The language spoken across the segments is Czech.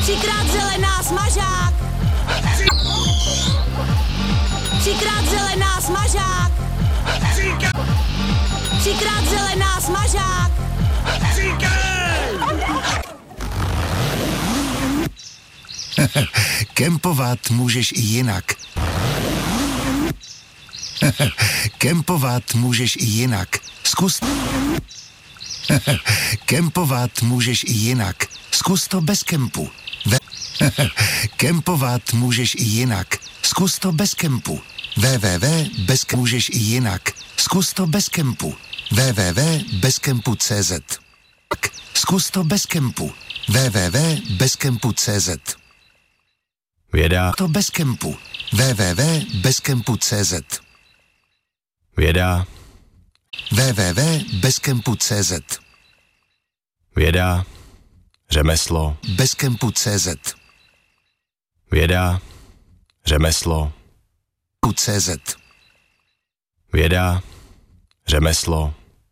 Třikrát zelená smažák. Třikrát zelená smažák. Třikrát zelená smažák. Kempovat můžeš i jinak. Kempovat můžeš i jinak. Zkus. Kempovat můžeš i jinak. Zkus to bez kempu. Kempovat můžeš i jinak. Zkus to bez kempu. Můžeš i jinak. Zkus to bez kempu. www.bezkempu.cz. Zkus to bez kempu. www.bezkempu.cz. Věda. To bez kempu. www.bezkempu.cz. Věda. www.bezkempu.cz. Věda. Řemeslo. Bezkempu.cz. Věda. Řemeslo. CZ. Věda. Řemeslo.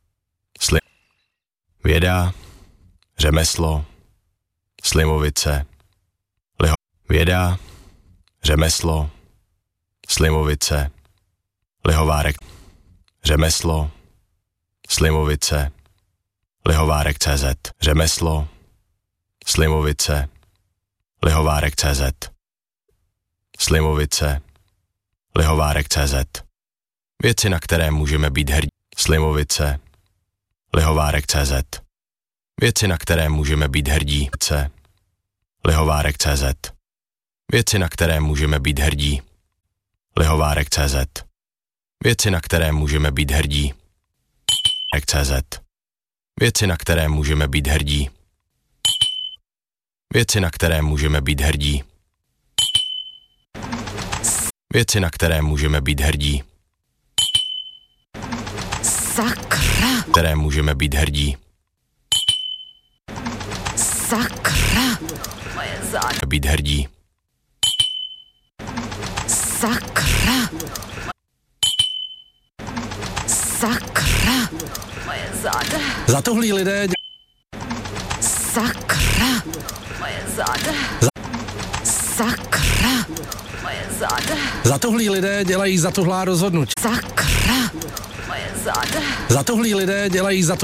Věda. Řemeslo. Slimovice. Věda. Řemeslo. Slimovice. Lihovárek. Řemeslo. Slimovice. Lihovárek CZ. Řemeslo. Slimovice. Lihovárek CZ. Slimovice. Lihovárek CZ. Věci, na které můžeme být hrdí. Slimovice. Lihovárek CZ. Věci, na které můžeme být hrdí. C. Lihovárek CZ. Věci, na které můžeme být hrdí. Lihovárek CZ. Věci, na které můžeme být hrdí. CZ. Věci, na které můžeme být hrdí. Věci, na které můžeme být hrdí. Věci, na které můžeme být hrdí. Sakra. Které můžeme být hrdí. Sakra. Moje záda. Být hrdí. Sakra. Sakra. Moje záda. Zatohlí lidé... Sakra. Moje záda. Sakra. Moje záda. Zatohlí lidé dělají zatohlá rozhodnutí. Sakra. Moje záda. Zatohlí lidé dělají